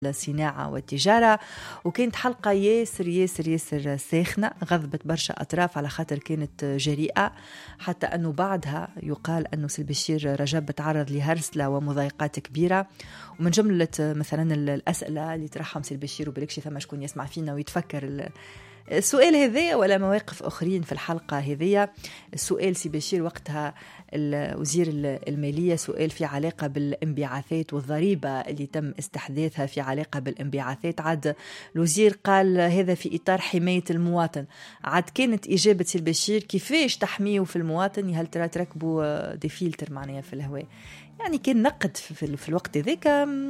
الصناعة والتجارة، وكانت حلقة ياسر ياسر ياسر ساخنة، غضبت برشا أطراف على خاطر كانت جريئة، حتى أنه بعدها يقال أنه سي البشير رجب تعرض لهرسلة ومضايقات كبيرة. ومن جملة مثلا الأسئلة اللي طرحهم سي البشير، وبالكش ثم شكون يسمع فينا ويتفكر السؤال هذا ولا مواقف أخرين في الحلقة هذه. السؤال سي بشير وقتها وزير المالية سؤال في علاقة بالانبعاثات والضريبة اللي تم استحداثها في علاقة بالانبعاثات، عاد الوزير قال هذا في إطار حماية المواطن. عاد كانت إجابة سي البشير كيفاش تحميه في المواطن؟ هل ترى تركبوا دي فيلتر معناها في الهواء؟ يعني كان نقد في الوقت ذاك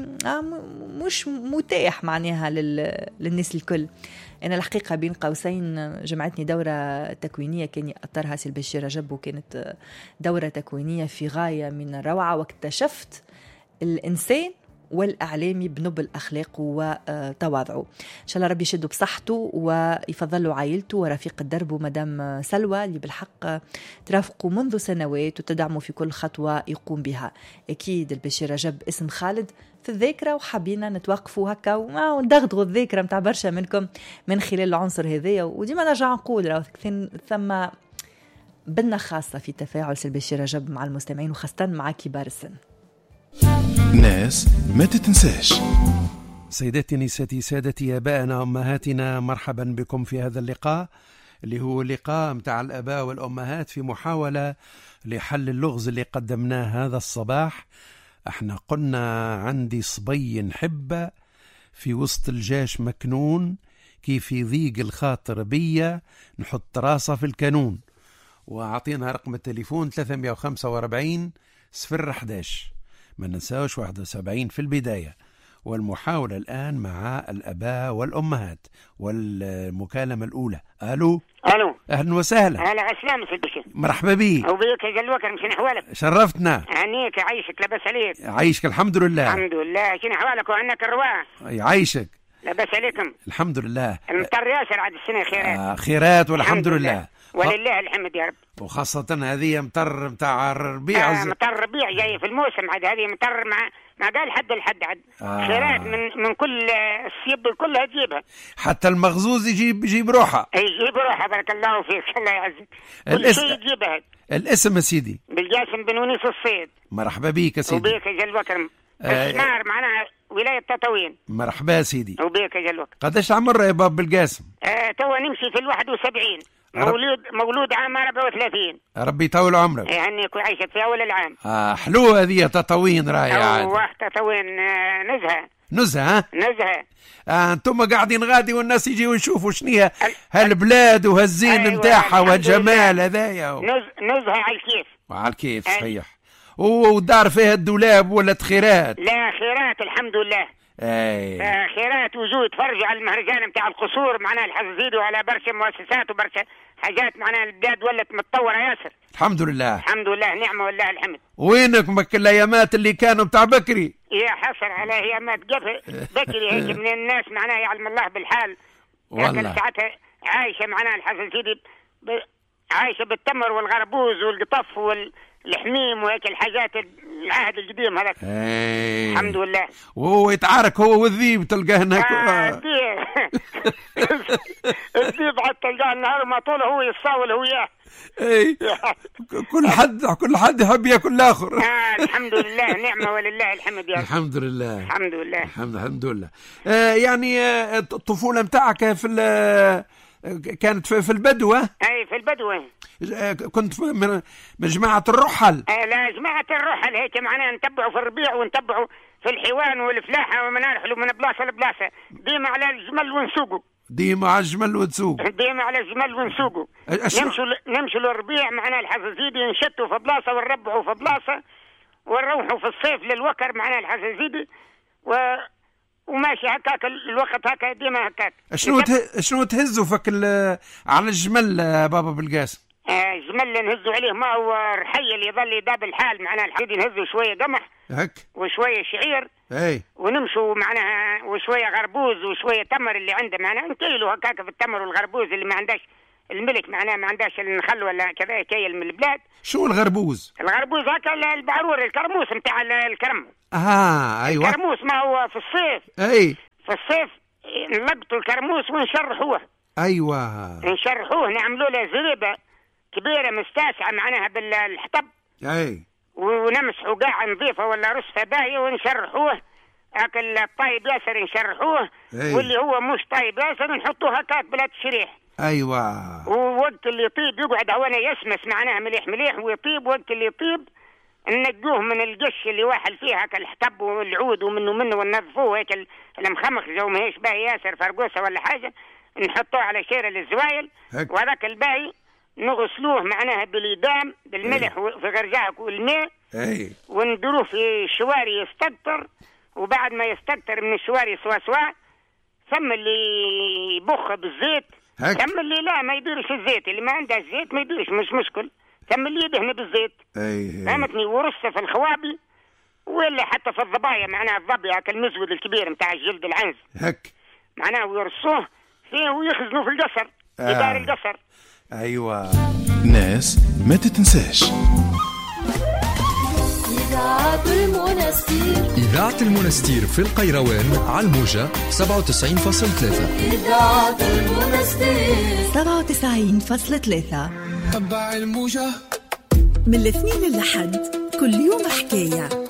مش متاح معناها للناس الكل. أنا الحقيقة بين قوسين جمعتني دورة تكوينية كان يأطرها سي البشير رجب، وكانت دورة تكوينية في غاية من الروعة، واكتشفت الإنسان والإعلامي بنبل أخلاقه وتواضعه. إن شاء الله ربي يشدوا بصحته ويفضل له عائلته ورفيق الدرب ومدام سلوى اللي بالحق ترافقوا منذ سنوات وتدعموا في كل خطوة يقوم بها. أكيد البشير رجب اسم خالد في الذاكرة، وحبينا نتوقفوا هكا وندغدغوا الذاكرة متاع برشا منكم من خلال العنصر هذايا. وديما نرجع نقول ثم بنا خاصة في تفاعل سي البشير رجب مع المستمعين، وخاصة مع كبار السن. ناس ما تتنساش. سيداتي نساتي سادتي آبائنا أمهاتنا، مرحبا بكم في هذا اللقاء اللي هو لقاء متاع الآباء والأمهات في محاولة لحل اللغز اللي قدمناه هذا الصباح. احنا قلنا عندي صبي نحبه في وسط الجيش مكنون، كيف يضيق الخاطر بيا نحط راسه في الكانون، وعطينا رقم التليفون 345 011 ما ننساوش 71 في البداية. والمحاولة الآن مع الأباء والأمهات والمكالمة الأولى. ألو أهلا وسهلا. هلا عسلامة سيد بشير. مرحبا بي. وبيك يا جلوكر مشين أحوالك؟ شرفتنا. عنيك عايشك لبس عليك. عايشك الحمد لله. الحمد لله. شين أحوالك وعنك الرواح؟ عايشك لبس عليكم الحمد لله. المطر ياسر عاد السنة خيرات. خيرات والحمد لله. ولله الحمد يا رب. وخاصة هذه مطر متاع الربيع. مطر الربيع جاي في الموسم عاد، هذه مطر ما قال حد الحد عاد. خيرات من كل السيب كلها تجيبها. حتى المغزوز يجيب روحه. يجيب روحه بارك الله فيك الله يعزك. كل شيء يجيبها. الاسم يا سيدي بالجاسم بن ونيس الصيد. مرحبا بيك يا سيدي. وبيك يا جلوكرم. الشمار معناها ولاية تطاوين. مرحبا يا سيدي. وبيك يا جلوكرم. قداش عمر يا باب بالقاسم؟ توا نمشي في 71. مولود عام 34. ربي يطول عمرك. يعني عايشة في أول العام. حلوة هذه تطاوين راهي عاد. تطاوين نزهة. انتم قاعدين غادي والناس يجيوا يشوفوا شنية هالبلاد وهالزين نتاعها والجمال هذايا. نزهة على الكيف. على الكيف صحيح. ودار فيها الدولاب ولا خيرات؟ لا خيرات الحمد لله. خيرات وجود فرجوا على المهرجان متاع القصور معناها الحزيدي وعلى برشا مؤسسات وبرشا حاجات معناها البلاد ولت متطورة ياسر الحمد لله. الحمد لله نعمة والله الحمد. وينك مك الايامات اللي كانوا متاع بكري؟ يا حسر على ايامات بكري هيك من الناس معناها يعلم الله بالحال والله. ساعتها عايشة معناها الحزيدي عايشة بالتمر والغربوز والقطف الحميم وهيك الحاجات العهد القديم هذاك. الحمد لله. وهو يتعارك هو والذيب تلقاه هناك. الذيب حتى تلقاه النهار ما طول هو يصاول هو اياه. كل حد يحب ياكل الاخر. الحمد لله نعمه ولله الحمد يا رب. الحمد لله الحمد لله الحمد لله. يعني الطفوله نتاعك كانت في البدو. اي في البدو. كنت من جماعة الرحل. لا جماعة الرحل هيك معناها نتبعوا في الربيع ونتبعوا في الحيوان والفلاحة ومنارحل ومن بلاصة لبلاصة. ديما على الجمل ونسوقوا. ديما على الجمل ونسوقوا. نمشوا للربيع معناها الحزازيدي نشتوا في بلاصة ونربعوا في بلاصة ونروحوا في الصيف للوكر معناها الحزازيدي وماشي هكاك الوقت هكا ديما هكاك. شنو تهزوا فك على الجمل بابا بالقاسم؟ الجمل نهزوا عليه ما هو رحي اللي يظل يداب الحال معناها الحديد نهزوا شوية قمح هك وشوية شعير. ونمشوا معناها وشوية غربوز وشوية تمر اللي عنده معناها نكيلوا هكاك في التمر والغربوز اللي ما عندهاش الملك معناها ما عندهاش النخل ولا كذا كيل من البلاد. شو الغربوز؟ الغربوز هكا البعرور الكرموس متاع الكرم. ايوه الكرموس ما هو في الصيف. في الصيف نلقطوا الكرموس ونشرحوه. ايوه نشرحوه، نعملوا له زريبه كبيره مستاسعه معناها بالحطب. ونمسحوا قاع نظيفه ولا رصفه باهيه ونشرحوه. اكل الطيب ياسر نشرحوه. واللي هو مش طيب ياسر نحطوه هكاك بلا تشريح. ايوه. ووقت اللي يطيب يقعد هوانا يسمس معناها مليح مليح ويطيب. وقت اللي يطيب ننقوه من القش اللي واحل فيه هكا الحطب والعود ومنه وننظفوه هيك المخمخ جو ما هيش باهي ياسر فرقوسه ولا حاجه. نحطوه على شيره للزوايل. وهذاك الباقي نغسلوه معناها بالإدام بالملح في غرجاك والماء. وندروه في شواري يستكتر. وبعد ما يستكتر من الشواري سوا ثم اللي يبخ بالزيت. ثم اللي لا ما يديرش الزيت، اللي ما عنده الزيت ما يديرش مش مشكل. ثم اللي يدهن بالزيت. فهمتني؟ ورصه في الخوابي ولا حتى في الضبايا معناها الضبي هاك المزود الكبير متاع الجلد العنز معناها ويرصوه فيه ويخزنوه في القصر في دار القصر. ايوه. ناس ما تتنساش. إذاعة المنستير في القيروان على الموجة 97.3. إذاعة المنستير 97.3. تبع الموجة من الاثنين للحد كل يوم حكاية.